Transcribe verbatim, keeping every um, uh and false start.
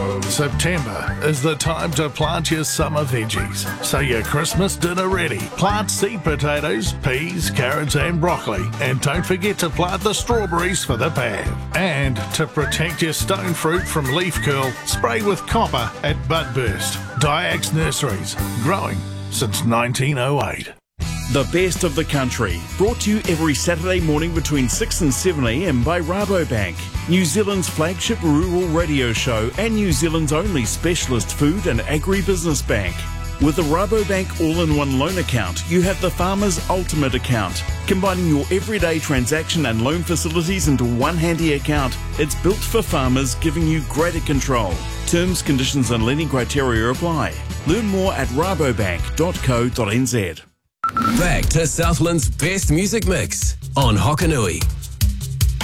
September is the time to plant your summer veggies, so your Christmas dinner ready. Plant seed potatoes, peas, carrots and broccoli, and don't forget to plant the strawberries for the pav. And to protect your stone fruit from leaf curl, spray with copper at Budburst. Diax Nurseries, growing since nineteen oh eight. The best of the country, brought to you every Saturday morning between six and seven a m by Rabobank, New Zealand's flagship rural radio show and New Zealand's only specialist food and agribusiness bank. With the Rabobank all-in-one loan account, you have the farmer's ultimate account. Combining your everyday transaction and loan facilities into one handy account, it's built for farmers, giving you greater control. Terms, conditions and lending criteria apply. Learn more at rabobank dot co dot n z. Back to Southland's best music mix on Hokanui.